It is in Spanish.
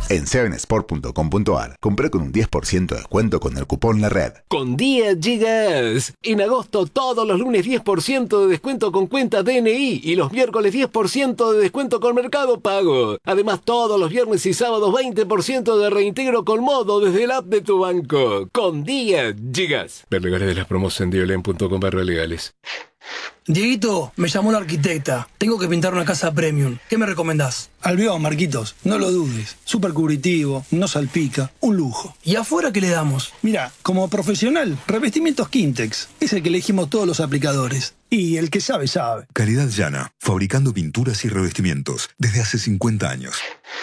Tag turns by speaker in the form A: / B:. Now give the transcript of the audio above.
A: En 7sport.com.ar, compré con un 10% de descuento con el cupón La Red.
B: Con Día Gigas. En agosto todos los lunes 10% de descuento con cuenta DNI y los miércoles 10% de descuento con Mercado Pago. Además todos los viernes y sábados 20% de reintegro con Modo desde el app de tu banco. Con Día Gigas. Ver legales de las promos en diolen.com/legales.
C: Dieguito, me llamó la arquitecta. Tengo que pintar una casa premium. ¿Qué me recomendás?
D: Albión, Marquitos, no lo dudes. Súper cubritivo, no salpica, un lujo.
C: ¿Y afuera qué le damos?
D: Mira, como profesional, revestimientos Quintex. Es el que elegimos todos los aplicadores. Y el que sabe, sabe.
E: Calidad Llana, fabricando pinturas y revestimientos desde hace 50 años.